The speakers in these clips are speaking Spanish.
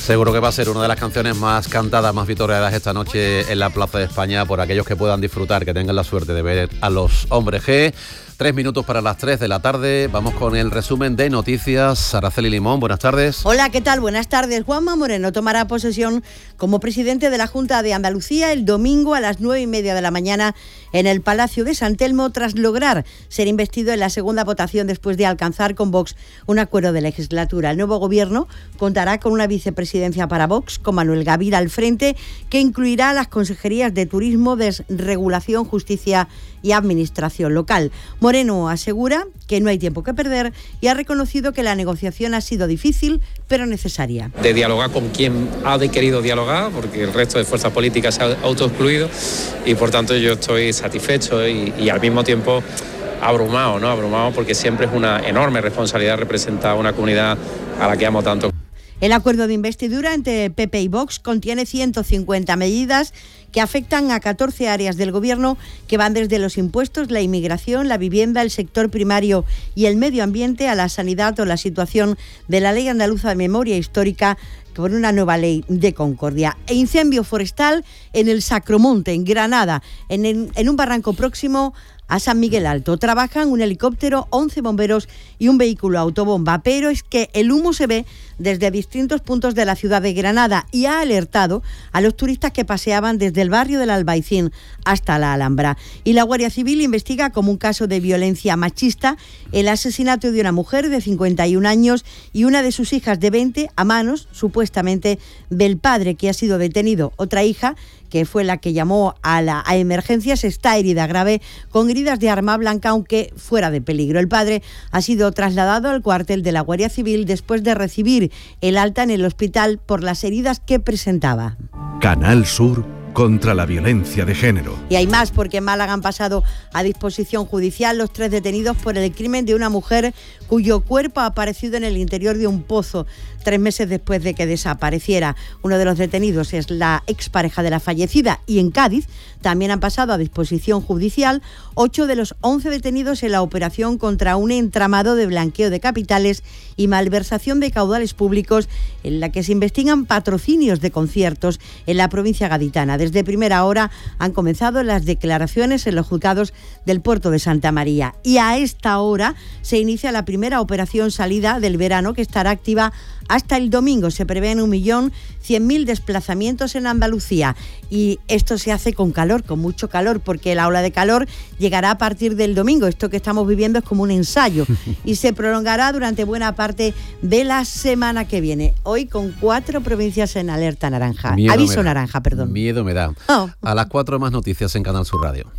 Seguro que va a ser una de las canciones más cantadas, más vitoreadas esta noche en la Plaza de España por aquellos que puedan disfrutar, que tengan la suerte de ver a los Hombres G. 3 minutos para las 3 de la tarde. Vamos con el resumen de noticias. Araceli Limón, buenas tardes. Hola, ¿qué tal? Buenas tardes. Juanma Moreno tomará posesión como presidente de la Junta de Andalucía el domingo a las 9:30 de la mañana en el Palacio de San Telmo, tras lograr ser investido en la segunda votación después de alcanzar con Vox un acuerdo de legislatura. El nuevo gobierno contará con una vicepresidencia para Vox, con Manuel Gavira al frente, que incluirá las consejerías de Turismo, Desregulación, Justicia y Administración Local. Moreno asegura que no hay tiempo que perder y ha reconocido que la negociación ha sido difícil, pero necesaria. De dialogar con quien ha querido dialogar, porque el resto de fuerzas políticas se ha autoexcluido, y por tanto yo estoy satisfecho y al mismo tiempo abrumado, ¿no? Abrumado porque siempre es una enorme responsabilidad representar a una comunidad a la que amo tanto. El acuerdo de investidura entre PP y Vox contiene 150 medidas que afectan a 14 áreas del Gobierno, que van desde los impuestos, la inmigración, la vivienda, el sector primario y el medio ambiente, a la sanidad o la situación de la Ley Andaluza de Memoria Histórica por una nueva ley de concordia. Incendio forestal en el Sacromonte, en Granada, en un barranco próximo a San Miguel Alto. Trabajan un helicóptero, 11 bomberos y un vehículo autobomba, pero es que el humo se ve desde distintos puntos de la ciudad de Granada y ha alertado a los turistas que paseaban desde el barrio del Albaicín hasta la Alhambra. Y la Guardia Civil investiga como un caso de violencia machista el asesinato de una mujer de 51 años y una de sus hijas de 20 a manos, supuestamente, del padre, que ha sido detenido. Otra hija, que fue la que llamó a emergencias, está herida grave con heridas de arma blanca, aunque fuera de peligro. El padre ha sido trasladado al cuartel de la Guardia Civil después de recibir el alta en el hospital por las heridas que presentaba. Canal Sur contra la violencia de género. Y hay más, porque en Málaga han pasado a disposición judicial los 3 detenidos por el crimen de una mujer cuyo cuerpo ha aparecido en el interior de un pozo 3 meses después de que desapareciera. Uno de los detenidos es la expareja de la fallecida. Y en Cádiz también han pasado a disposición judicial 8 de los 11 detenidos en la operación contra un entramado de blanqueo de capitales y malversación de caudales públicos, en la que se investigan patrocinios de conciertos en la provincia gaditana. Desde primera hora han comenzado las declaraciones en los juzgados del puerto de Santa María. Y a esta hora se inicia la primera operación salida del verano, que estará activa hasta el domingo. Se prevén 1.100.000 desplazamientos en Andalucía, y esto se hace con calor, con mucho calor, porque la ola de calor llegará a partir del domingo. Esto que estamos viviendo es como un ensayo y se prolongará durante buena parte de la semana que viene. Hoy con 4 provincias en alerta naranja. Aviso naranja, perdón. Miedo me da. Oh. A las 4 más noticias en Canal Sur Radio.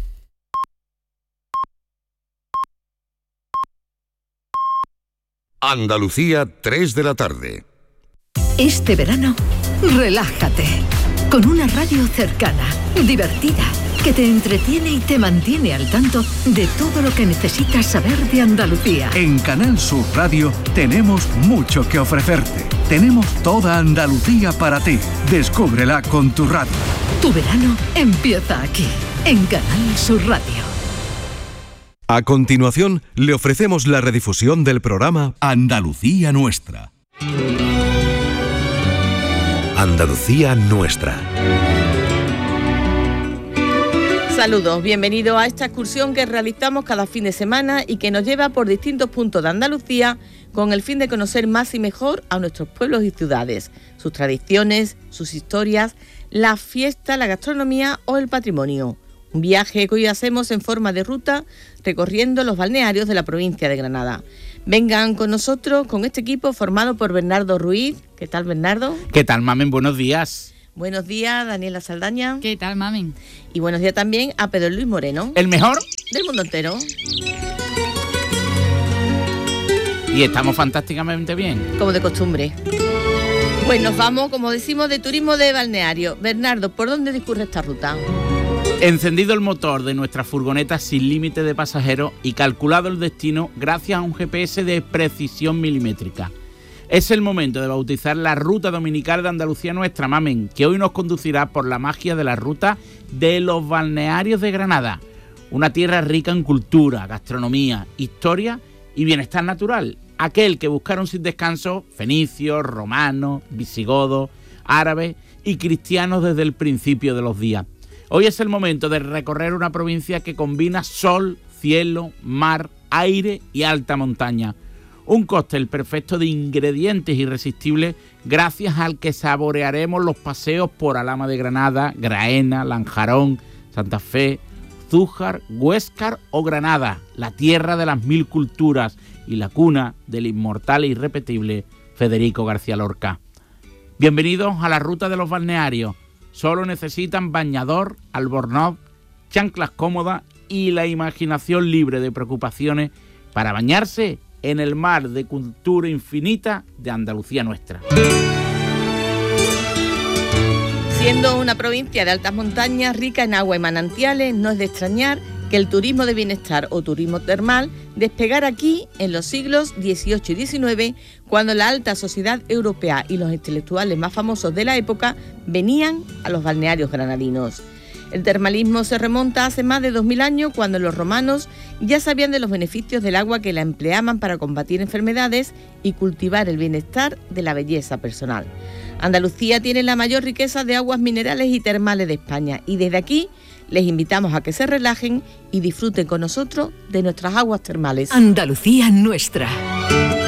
Andalucía, 3 de la tarde. Este verano, relájate con una radio cercana, divertida, que te entretiene y te mantiene al tanto de todo lo que necesitas saber de Andalucía. En Canal Sur Radio tenemos mucho que ofrecerte. Tenemos toda Andalucía para ti. Descúbrela con tu radio. Tu verano empieza aquí, en Canal Sur Radio. A continuación, le ofrecemos la redifusión del programa Andalucía Nuestra. Andalucía Nuestra. Saludos, bienvenidos a esta excursión que realizamos cada fin de semana y que nos lleva por distintos puntos de Andalucía con el fin de conocer más y mejor a nuestros pueblos y ciudades, sus tradiciones, sus historias, la fiesta, la gastronomía o el patrimonio. Un viaje que hoy hacemos en forma de ruta recorriendo los balnearios de la provincia de Granada. Vengan con nosotros, con este equipo formado por Bernardo Ruiz. ¿Qué tal, Bernardo? ¿Qué tal, Mamen? Buenos días. Buenos días, Daniela Saldaña. ¿Qué tal, Mamen? Y buenos días también a Pedro Luis Moreno. ¿El mejor? Del mundo entero. Y estamos fantásticamente bien. Como de costumbre. Pues nos vamos, como decimos, de turismo de balneario. Bernardo, ¿por dónde discurre esta ruta? Encendido el motor de nuestra furgoneta sin límite de pasajeros y calculado el destino gracias a un GPS de precisión milimétrica. Es el momento de bautizar la ruta dominical de Andalucía Nuestra, Mamen, que hoy nos conducirá por la magia de la ruta de los balnearios de Granada. Una tierra rica en cultura, gastronomía, historia y bienestar natural. Aquel que buscaron sin descanso fenicios, romanos, visigodos, árabes y cristianos desde el principio de los días. Hoy es el momento de recorrer una provincia que combina sol, cielo, mar, aire y alta montaña. Un cóctel perfecto de ingredientes irresistibles gracias al que saborearemos los paseos por Alhama de Granada, Graena, Lanjarón, Santa Fe, Zújar, Huéscar o Granada, la tierra de las 1000 culturas y la cuna del inmortal e irrepetible Federico García Lorca. Bienvenidos a la ruta de los balnearios. Solo necesitan bañador, albornoz, chanclas cómodas y la imaginación libre de preocupaciones para bañarse en el mar de cultura infinita de Andalucía nuestra. Siendo una provincia de altas montañas rica en agua y manantiales, no es de extrañar que el turismo de bienestar o turismo termal despegara aquí en los siglos XVIII y XIX, cuando la alta sociedad europea y los intelectuales más famosos de la época venían a los balnearios granadinos. El termalismo se remonta hace más de 2000 años, cuando los romanos ya sabían de los beneficios del agua, que la empleaban para combatir enfermedades y cultivar el bienestar de la belleza personal. Andalucía tiene la mayor riqueza de aguas minerales y termales de España, y desde aquí les invitamos a que se relajen y disfruten con nosotros de nuestras aguas termales. Andalucía nuestra.